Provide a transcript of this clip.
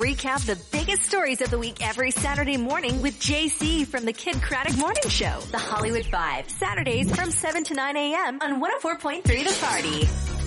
recap the biggest stories of the week every Saturday morning with JC from the Kid Craddock Morning Show. The Hollywood Vibe. Saturdays from 7 to 9 a.m. on 104.3 The Party.